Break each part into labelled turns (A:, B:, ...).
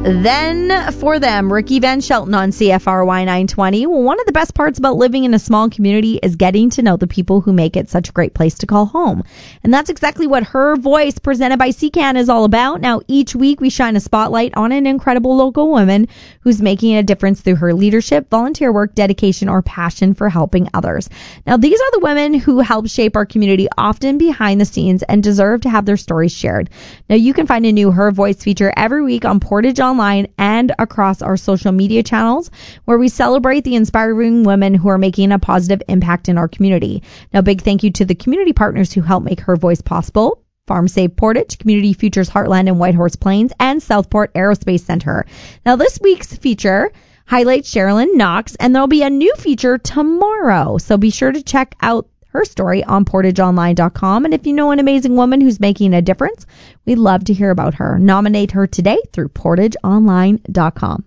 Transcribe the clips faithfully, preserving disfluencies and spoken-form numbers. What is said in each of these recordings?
A: Then for them, Ricky Van Shelton on C F R Y nine twenty. Well, one of the best parts about living in a small community is getting to know the people who make it such a great place to call home. And that's exactly what Her Voice, presented by C CAN, is all about. Now, each week we shine a spotlight on an incredible local woman who's making a difference through her leadership, volunteer work, dedication, or passion for helping others. Now, these are the women who help shape our community, often behind the scenes, and deserve to have their stories shared. Now, you can find a new Her Voice feature every week on Portage Online and across our social media channels, where we celebrate the inspiring women who are making a positive impact in our community. Now, big thank you to the community partners who help make Her Voice possible: Farm Save Portage, Community Futures Heartland and Whitehorse Plains, and Southport Aerospace Center. Now, this week's feature highlights Sherilyn Knox, and there'll be a new feature tomorrow, so be sure to check out her story on portage online dot com. And if you know an amazing woman who's making a difference, we'd love to hear about her. Nominate her today through portage online dot com.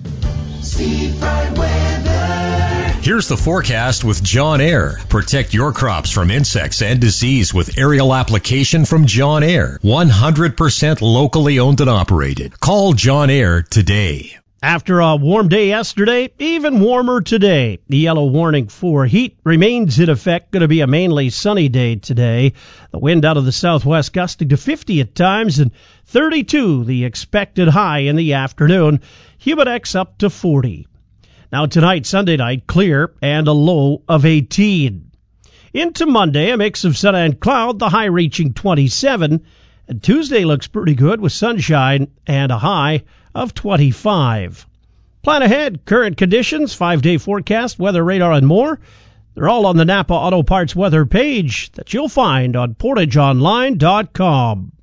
B: Here's the forecast with John Air. Protect your crops from insects and disease with aerial application from John Air. one hundred percent locally owned and operated. Call John Air today.
C: After a warm day yesterday, even warmer today. The yellow warning for heat remains in effect. Going to be a mainly sunny day today. The wind out of the southwest gusting to fifty at times, and thirty-two the expected high in the afternoon. Humidex up to forty. Now tonight, Sunday night, clear and a low of eighteen. Into Monday, a mix of sun and cloud, the high reaching twenty-seven. And Tuesday looks pretty good with sunshine and a high of twenty-five. Plan ahead, current conditions, five-day forecast, weather radar, and more. They're all on the Napa Auto Parts weather page that you'll find on portage online dot com.